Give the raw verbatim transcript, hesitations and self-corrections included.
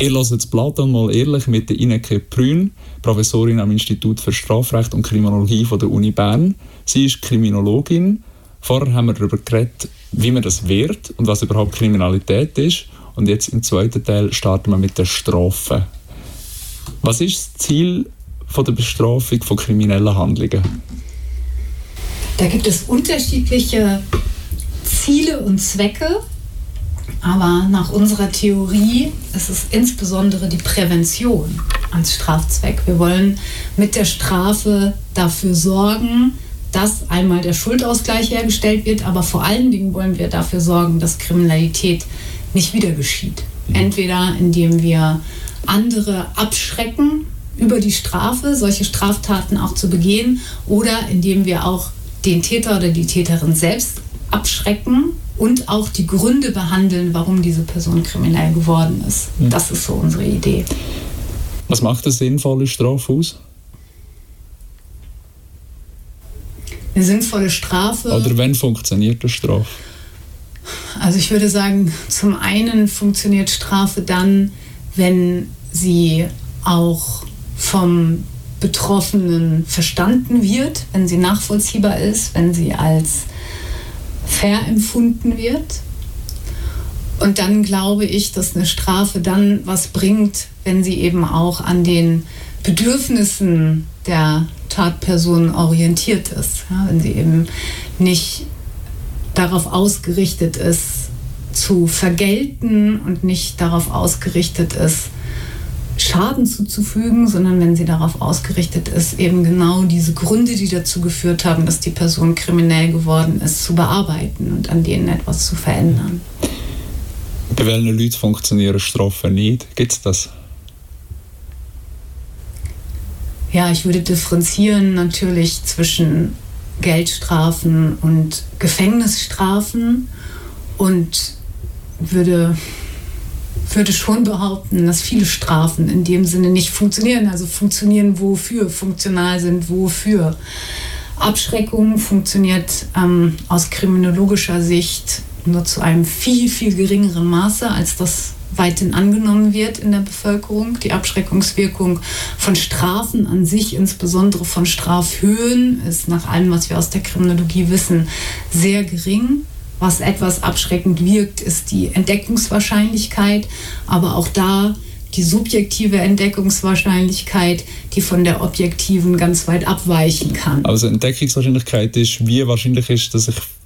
Ihr hört jetzt Platon mal ehrlich mit der Ineke Prün, Professorin am Institut für Strafrecht und Kriminologie von der Uni Bern. Sie ist Kriminologin. Vorher haben wir darüber geredet, wie man das wehrt und was überhaupt Kriminalität ist. Und jetzt im zweiten Teil starten wir mit der Strafe. Was ist das Ziel von der Bestrafung von kriminellen Handlungen? Da gibt es unterschiedliche Ziele und Zwecke. Aber nach unserer Theorie ist es insbesondere die Prävention als Strafzweck. Wir wollen mit der Strafe dafür sorgen, dass einmal der Schuldausgleich hergestellt wird, aber vor allen Dingen wollen wir dafür sorgen, dass Kriminalität nicht wieder geschieht. Entweder indem wir andere abschrecken, über die Strafe solche Straftaten auch zu begehen, oder indem wir auch den Täter oder die Täterin selbst abschrecken und auch die Gründe behandeln, warum diese Person kriminell geworden ist. Das ist so unsere Idee. Was macht eine sinnvolle Strafe aus? Eine sinnvolle Strafe... Oder wann funktioniert eine Strafe? Also ich würde sagen, zum einen funktioniert Strafe dann, wenn sie auch vom Betroffenen verstanden wird, wenn sie nachvollziehbar ist, wenn sie als fair empfunden wird. Und dann glaube ich, dass eine Strafe dann was bringt, wenn sie eben auch an den Bedürfnissen der Tatperson orientiert ist. Ja, wenn sie eben nicht darauf ausgerichtet ist, zu vergelten und nicht darauf ausgerichtet ist, Schaden zuzufügen, sondern wenn sie darauf ausgerichtet ist, eben genau diese Gründe, die dazu geführt haben, dass die Person kriminell geworden ist, zu bearbeiten und an denen etwas zu verändern. Bei welchen Leuten funktionieren Strafen nicht? Gibt es das? Ja, ich würde differenzieren natürlich zwischen Geldstrafen und Gefängnisstrafen und würde, würde schon behaupten, dass viele Strafen in dem Sinne nicht funktionieren. Also funktionieren wofür, funktional sind wofür. Abschreckung funktioniert ähm, aus kriminologischer Sicht nur zu einem viel, viel geringeren Maße, als das weithin angenommen wird in der Bevölkerung. Die Abschreckungswirkung von Strafen an sich, insbesondere von Strafhöhen, ist nach allem, was wir aus der Kriminologie wissen, sehr gering. Was etwas abschreckend wirkt, ist die Entdeckungswahrscheinlichkeit, aber auch da die subjektive Entdeckungswahrscheinlichkeit, die von der objektiven ganz weit abweichen kann. Also Entdeckungswahrscheinlichkeit ist, wie wahrscheinlich ist, dass ich